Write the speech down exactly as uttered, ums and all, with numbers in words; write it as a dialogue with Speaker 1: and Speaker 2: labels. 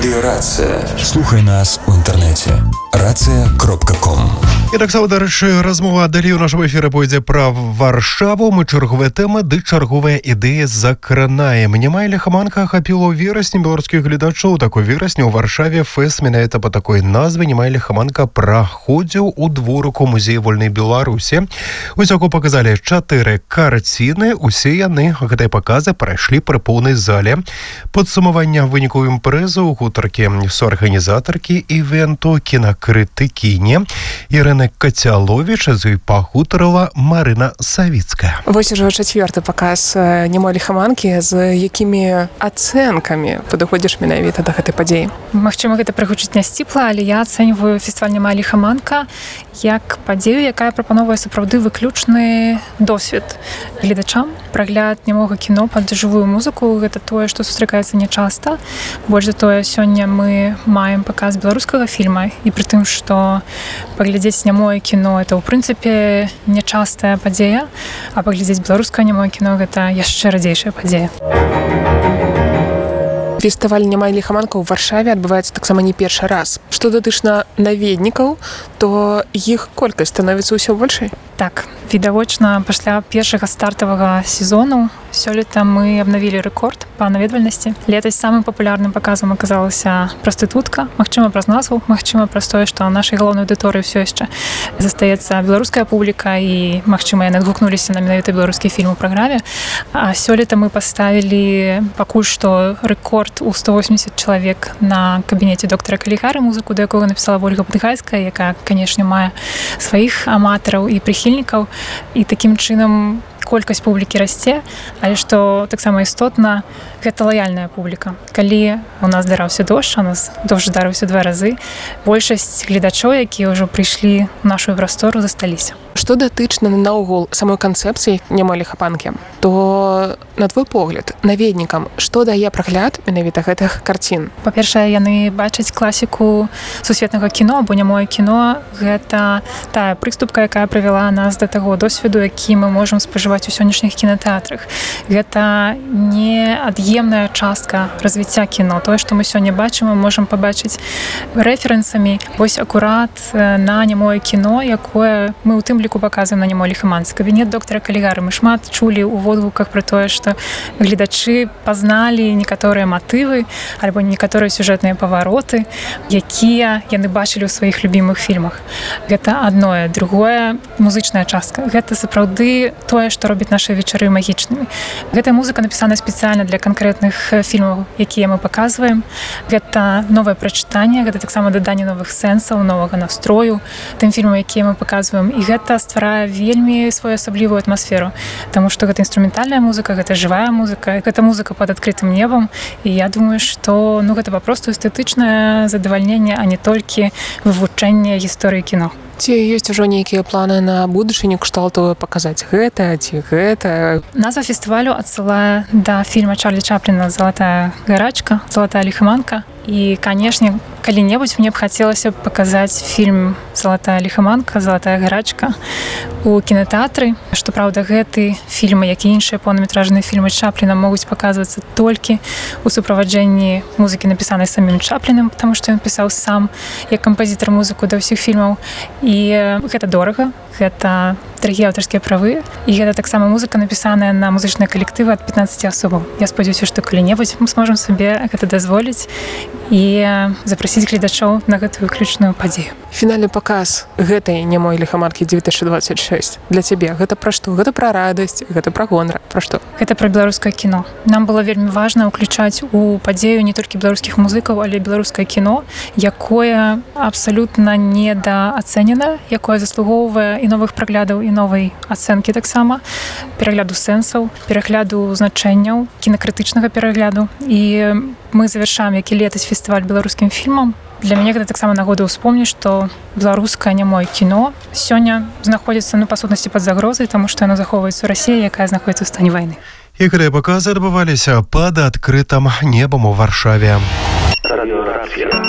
Speaker 1: Радио Рация. Слухай нас у интернете. рация кропка ком.
Speaker 2: І так само, дарэчы, размова далей у нашым эфіры пойдзе пра Варшаву. Мы чарговыя тэмы ды чарговыя ідэі закранаем. Няма ліхаманка ахапіла ў верасні беларускіх гледачоў. Такой верасні ў Варшаве фэст менавіта па такой назве «Няма ліхаманка» праходзіў у дворыку музея вольнай Беларусі. Усяго паказалі чатыры карціны. Усе яны, гэтыя паказы, прайшлі пры поўнай зале. Падсумаванне вынікаў імпрэзы ў гутаркі суарганізатаркі івенту, кінакрытыкіні Ірына Кацяловіч, з ёй пагутарыла Марына Савіцкая.
Speaker 3: Вось ужо чацвёрты паказ «Нямой ліхаманкі». З якімі ацэнкамі падыходзіш менавіта да гэтай падзеі?
Speaker 4: Магчыма, гэта прагучыць нясціпла, але я ацэньваю фестываль «Нямой ліхаманка» як падзею, якая прапановвае сапраўды выключны досвед гледачам. Прагляд нямога кіно пад жывую музыку — гэта тое, што сустракаецца нячаста. Больш за тое, сёння мы маем паказ беларускага фільма, і пры тым, што паглядзець нямое кіно — это, ў прынцыпе, нячастая падзея, а паглядзець беларускае нямое кіно — гэта яшчэ радзейшая падзея.
Speaker 3: Фестываль «Нямай ліхаманка» ў Варшаве адбываецца таксама не першы раз. Што датычна наведнікаў, то іх колькасць становіцца ўсё большай?
Speaker 4: Так, відавочна, пасля першага стартавага сезону сёлета мы абнавілі рэкорд па наведвальнасці. Летась самым папулярным паказам аказалася «Прастытутка». Магчыма, праз назву, магчыма, праз тое, што нашай галоўнай аўдыторыі ўсё яшчэ застаецца беларуская публіка, і, магчыма, яны адгукнуліся на менавіта беларускі фільм у праграме. А сёлета мы паставілі пакуль што рэкорд у сто восемьдесят чалавек на кабінеце доктара Калігары, музыку да якога напісала Ольга Падгайская, якая, канешне, мае сваіх аматараў і прыхільнікаў, і такім чынам колькасць публікі расце, але што таксама істотна, гэта лаяльная публіка. Калі у нас здараўся дождж, а нас дождж здарыўся два разы, большасць гледачоў, якія ўжо прыйшлі ў нашу прастору, засталіся.
Speaker 3: Што датычна наогул самой канцэпцыі «Нямой ліхаманкі», то, на твой погляд, наведнікам што дае прагляд менавіта гэтых карцін?
Speaker 4: Па-першае, яны бачаць класіку сусветнага кіно, бо нямое кіно — гэта тая прыступка, якая прывяла нас да таго досведу, які мы можам спажываць у сённяшніх кінатэатрах. Гэта неад'емная частка развіцця кіно. Тое, што мы сёння бачым, мы можам пабачыць рэферэнсамі вось акурат на нямое кіно, якое мы ў тым ліку паказваем на «Нямой ліхаманцы». Кабінет доктара Калігары. Мы шмат чулі ў водгуках пра тое, што гледачы пазналі некаторыя матывы альбо некаторыя сюжэтныя павароты, якія яны бачылі ў сваіх любімых фільмах. Гэта адное. Другое — музычная частка. Гэта сапраўды тое, што робіць нашы вечары магічнымі. Гэтая музыка напісана спецыяльна для канкрэтных фільмаў, якія мы паказваем. Гэта новае прачытанне, гэта таксама даданне новых сэнсаў, новага настрою тым фільмам, якія мы паказваем. І гэта стварае вельмі своеасаблівую атмасферу, таму што гэта інструментальная музыка, гэта жывая музыка, гэта музыка пад адкрытым небам, і я думаю, што ну гэта папросту эстэтычнае задавальненне, а не толькі вывучэнне гісторыі кіно.
Speaker 3: Ці ёсць ужо нейкія планы на будучыню кшталту паказаць гэта ці гэта?
Speaker 4: Назва фестывалю адсылае да фільма Чарлі Чапліна «Залатая гарачка», «Залатая ліхаманка». І, канешне, калі-небудзь мне б хацелася паказаць фільм «Залатая ліхаманка», «Залатая гарачка» у кінатэатры. Што праўда, гэты фільм, як і іншыя поўнаметражныя фільмы Чапліна, могуць паказвацца толькі ў суправаджэнні музыкі, напісанай самім Чаплінам, таму што ён пісаў сам як кампазітар музыку да ўсіх фільмаў. І гэта дорага, гэта дарагія аўтарскія правы, і гэта таксама музыка, напісаная на музычныя калектывы ад пятнаццаці асобаў. Я спадзяюся, што калі-небудзь мы зможам сабе гэта дазволіць і запрасіць гледачоў на гэтую выключную падзею.
Speaker 3: Фінальны паказ гэтай «Нямой ліхаманкі» две тысячи двадцать шесть для цябе гэта пра што? Гэта пра радасць, гэта пра гонар, пра што?
Speaker 4: Гэта пра беларускае кіно. Нам было вельмі важна ўключаць у падзею не толькі беларускіх музыкаў, але беларускае кіно, якое абсалютна недаацэнена, якое заслугоўвае і новых праглядаў, і новай ацэнкі таксама, перагляду сэнсаў, перагляду значэнняў, кінакрытычнага перагляду. І мы завяршаем, як і летась, фестываль беларускім фільмам. Для мяне гэта таксама нагода ўспомніць, што беларускае нямое кіно сёння знаходзіцца, ну, па сутнасці пад загрозай, таму што яно захоўваецца ў Расіі, якая знаходзіцца ў стане вайны.
Speaker 2: І гэтыя паказы адбываліся пад адкрытым небам у Варшаве.
Speaker 1: Радио Рация.